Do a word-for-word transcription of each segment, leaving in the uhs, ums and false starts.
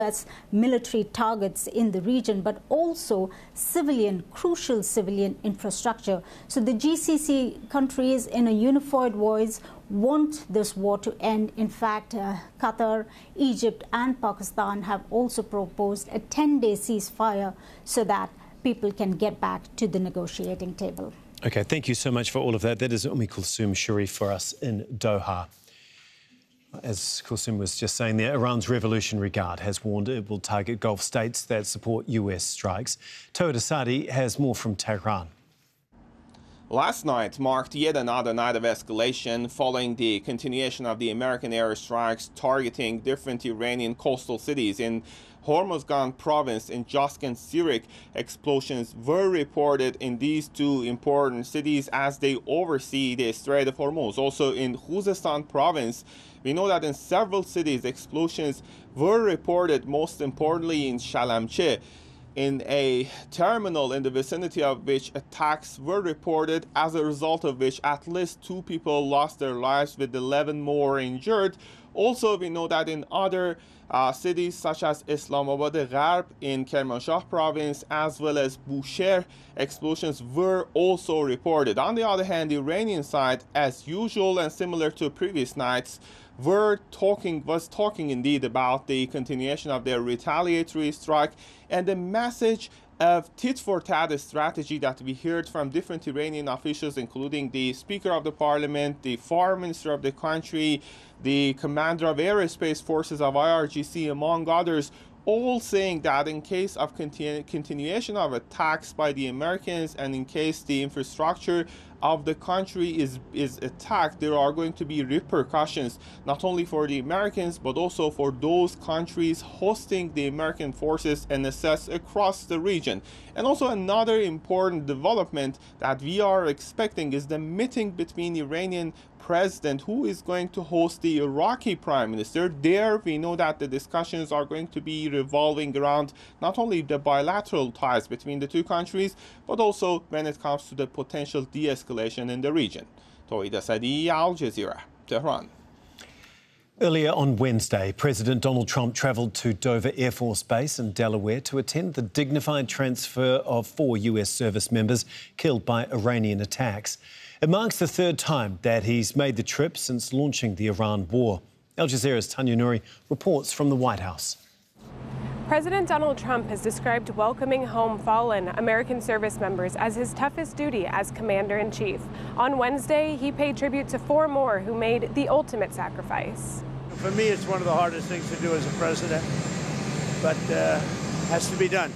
as military targets in the region, but also civilian, crucial civilian infrastructure. So the G C C countries, in a unified voice, want this war to end. In fact, uh, Qatar, Egypt and Pakistan have also proposed a ten-day ceasefire so that people can get back to the negotiating table. OK, thank you so much for all of that. That is Umi Kulsum Sharif for us in Doha. As Kulsum was just saying there, Iran's Revolutionary Guard has warned it will target Gulf states that support U S strikes. Tawhid Asadi has more from Tehran. Last night marked yet another night of escalation following the continuation of the American airstrikes targeting different Iranian coastal cities. In Hormozgan province in Josk and Sirik, explosions were reported in these two important cities as they oversee the Strait of Hormuz. Also in Khuzestan province, we know that in several cities explosions were reported, most importantly in Shalamche, in a terminal in the vicinity of which attacks were reported, as a result of which at least two people lost their lives with eleven more injured. Also, we know that in other uh, cities such as Islamabad Gharb in Kermanshah province as well as Bushehr, explosions were also reported. On the other hand, the Iranian side, as usual and similar to previous nights, were talking, was talking indeed about the continuation of their retaliatory strike and the message of tit-for-tat strategy that we heard from different Iranian officials, including the Speaker of the Parliament, the Foreign Minister of the country, the Commander of Aerospace Forces of I R G C, among others, all saying that in case of continu continuation of attacks by the Americans and in case the infrastructure of the country is, is attacked, there are going to be repercussions not only for the Americans but also for those countries hosting the American forces and assets across the region. And also another important development that we are expecting is the meeting between Iranian president who is going to host the Iraqi prime minister. There we know that the discussions are going to be revolving around not only the bilateral ties between the two countries, but also when it comes to the potential de-escalation in the region. Tawhid Asadi, Al Jazeera, Tehran. Earlier on Wednesday, President Donald Trump travelled to Dover Air Force Base in Delaware to attend the dignified transfer of four U S service members killed by Iranian attacks. It marks the third time that he's made the trip since launching the Iran war. Al Jazeera's Tanya Nouri reports from the White House. President Donald Trump has described welcoming home fallen American service members as his toughest duty as commander-in-chief. On Wednesday, he paid tribute to four more who made the ultimate sacrifice. For me, it's one of the hardest things to do as a president, but uh, has to be done.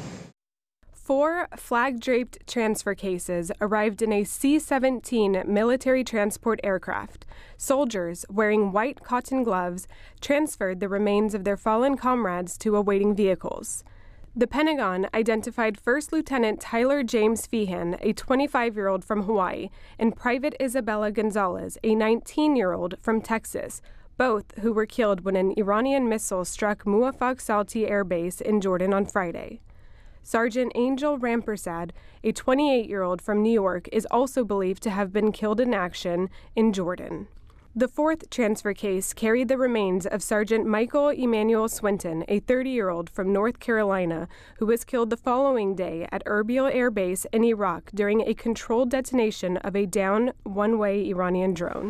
Four flag-draped transfer cases arrived in a C seventeen military transport aircraft. Soldiers, wearing white cotton gloves, transferred the remains of their fallen comrades to awaiting vehicles. The Pentagon identified First Lieutenant Tyler James Feehan, a twenty-five-year-old from Hawaii, and Private Isabella Gonzalez, a nineteen-year-old from Texas, both who were killed when an Iranian missile struck Muwafaq Salti Air Base in Jordan on Friday. Sergeant Angel Rampersad, a twenty-eight-year-old from New York, is also believed to have been killed in action in Jordan. The fourth transfer case carried the remains of Sergeant Michael Emanuel Swinton, a thirty-year-old from North Carolina, who was killed the following day at Erbil Air Base in Iraq during a controlled detonation of a downed one-way Iranian drone.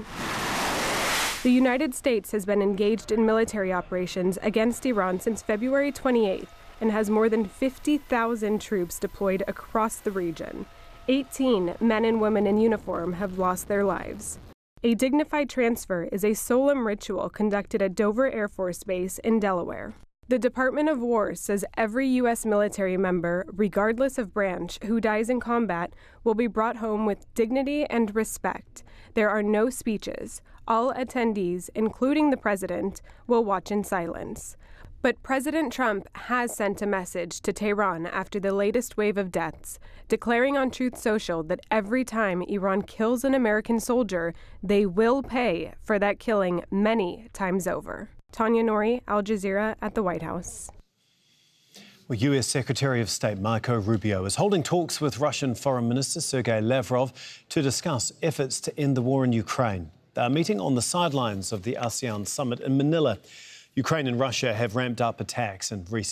The United States has been engaged in military operations against Iran since February twenty-eighth, and has more than fifty thousand troops deployed across the region. eighteen men and women in uniform have lost their lives. A dignified transfer is a solemn ritual conducted at Dover Air Force Base in Delaware. The Department of War says every U S military member, regardless of branch, who dies in combat will be brought home with dignity and respect. There are no speeches. All attendees, including the president, will watch in silence. But President Trump has sent a message to Tehran after the latest wave of deaths, declaring on Truth Social that every time Iran kills an American soldier, they will pay for that killing many times over. Tanya Nouri, Al Jazeera at the White House. Well, U S Secretary of State Marco Rubio is holding talks with Russian Foreign Minister Sergei Lavrov to discuss efforts to end the war in Ukraine. They are meeting on the sidelines of the ASEAN summit in Manila. Ukraine and Russia have ramped up attacks in recent